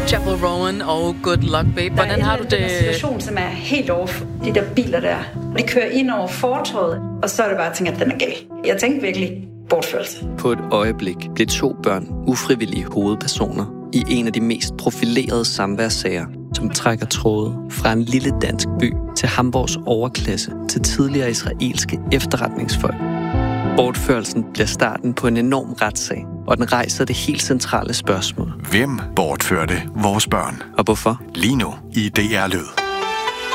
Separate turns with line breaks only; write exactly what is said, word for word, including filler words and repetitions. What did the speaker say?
Chappell Rowan og Good Luck Babe. Hvordan har du det?
Der er en situation, som er helt off. De der biler der, de kører ind over fortovet, og så er det bare, at jeg tænker, at den er gal. Jeg tænkte virkelig bortførelse.
På et øjeblik blev to børn ufrivillige hovedpersoner i en af de mest profilerede samværssager, som trækker tråde fra en lille dansk by til Hamburgs overklasse til tidligere israelske efterretningsfolk. Bortførelsen bliver starten på en enorm retssag, og den rejser det helt centrale spørgsmål.
Hvem bortførte vores børn?
Og hvorfor?
Lige nu i D R Lyd.